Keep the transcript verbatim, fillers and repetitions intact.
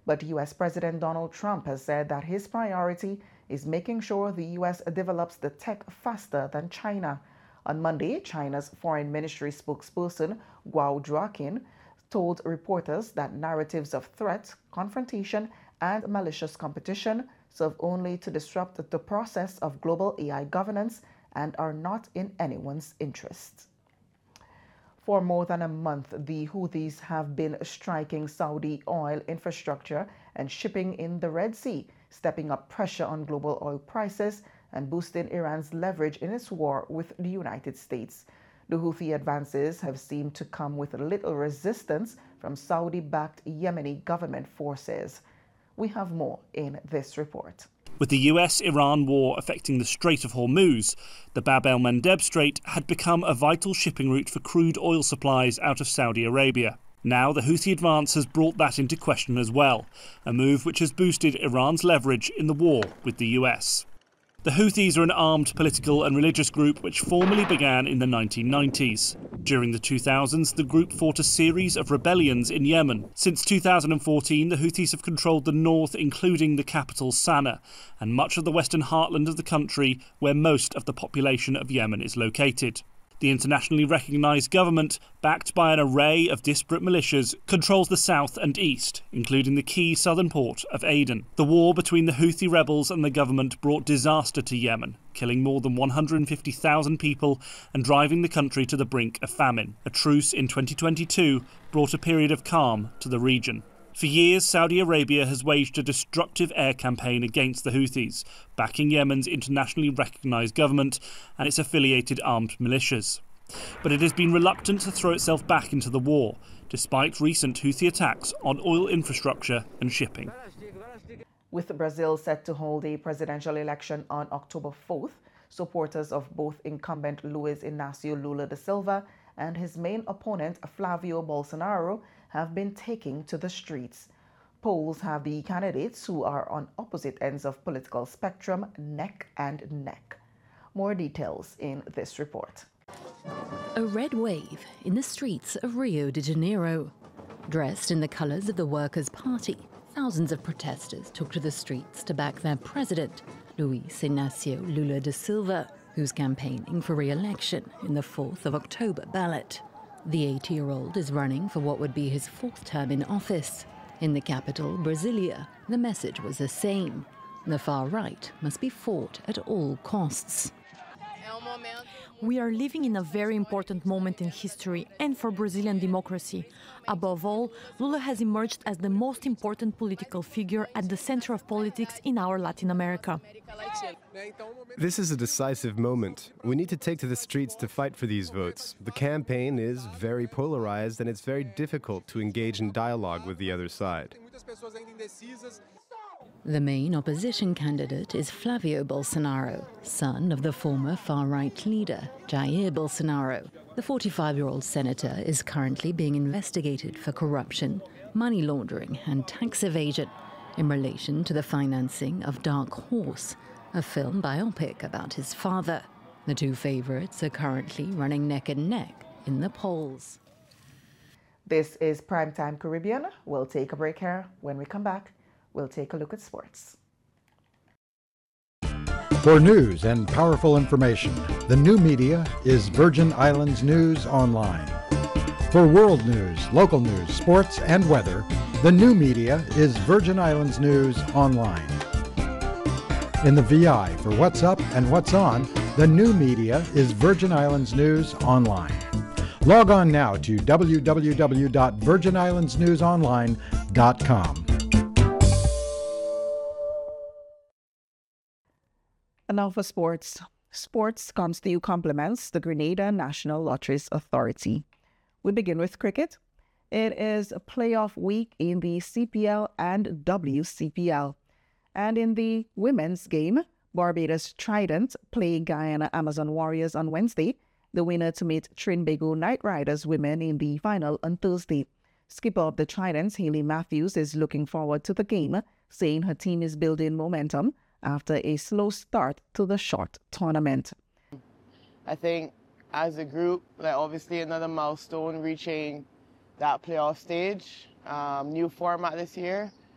But U S President Donald Trump has said that his priority is making sure the U S develops the tech faster than China. On Monday, China's Foreign Ministry spokesperson Guo Zhuoqin told reporters that narratives of threat, confrontation, and malicious competition serve only to disrupt the process of global A I governance and are not in anyone's interest. For more than a month, the Houthis have been striking Saudi oil infrastructure and shipping in the Red Sea, stepping up pressure on global oil prices and boosting Iran's leverage in its war with the United States. The Houthi advances have seemed to come with little resistance from Saudi-backed Yemeni government forces. We have more in this report. With the U S-Iran war affecting the Strait of Hormuz, the Bab el-Mandeb Strait had become a vital shipping route for crude oil supplies out of Saudi Arabia. Now the Houthi advance has brought that into question as well, a move which has boosted Iran's leverage in the war with the U S. The Houthis are an armed political and religious group which formally began in the nineteen nineties. During the two thousands, the group fought a series of rebellions in Yemen. Since two thousand fourteen, the Houthis have controlled the north, including the capital Sana'a, and much of the western heartland of the country, where most of the population of Yemen is located. The internationally recognised government, backed by an array of disparate militias, controls the south and east, including the key southern port of Aden. The war between the Houthi rebels and the government brought disaster to Yemen, killing more than one hundred fifty thousand people and driving the country to the brink of famine. A truce in twenty twenty-two brought a period of calm to the region. For years, Saudi Arabia has waged a destructive air campaign against the Houthis, backing Yemen's internationally recognised government and its affiliated armed militias. But it has been reluctant to throw itself back into the war, despite recent Houthi attacks on oil infrastructure and shipping. With Brazil set to hold a presidential election on October fourth, supporters of both incumbent Luiz Inácio Lula da Silva and his main opponent Flavio Bolsonaro have been taking to the streets. Polls have the candidates, who are on opposite ends of political spectrum, neck and neck. More details in this report. A red wave in the streets of Rio de Janeiro. Dressed in the colours of the Workers' Party, thousands of protesters took to the streets to back their president, Luiz Inácio Lula da Silva, who's campaigning for re-election in the fourth of October ballot. The eighty-year-old is running for what would be his fourth term in office. In the capital, Brasilia, the message was the same. The far right must be fought at all costs. We are living in a very important moment in history and for Brazilian democracy. Above all, Lula has emerged as the most important political figure at the center of politics in our Latin America. This is a decisive moment. We need to take to the streets to fight for these votes. The campaign is very polarized and it's very difficult to engage in dialogue with the other side. The main opposition candidate is Flavio Bolsonaro, son of the former far-right leader, Jair Bolsonaro. The forty-five-year-old senator is currently being investigated for corruption, money laundering and tax evasion in relation to the financing of Dark Horse, a film biopic about his father. The two favourites are currently running neck and neck in the polls. This is Primetime Caribbean. We'll take a break here. When we come back, we'll take a look at sports. For news and powerful information, the new media is Virgin Islands News Online. For world news, local news, sports, and weather, the new media is Virgin Islands News Online. In the V I for what's up and what's on, the new media is Virgin Islands News Online. Log on now to w w w dot virgin islands news online dot com. And now for sports. Sports comes to you compliments the Grenada National Lotteries Authority. We begin with cricket. It is a playoff week in the C P L and W C P L. And in the women's game, Barbados Trident play Guyana Amazon Warriors on Wednesday, the winner to meet Trinbago Knight Riders women in the final on Thursday. Skipper of the Tridents, Hayley Matthews, is looking forward to the game, saying her team is building momentum after a slow start to the short tournament. I think as a group, like obviously another milestone reaching that playoff stage. Um, new format this year.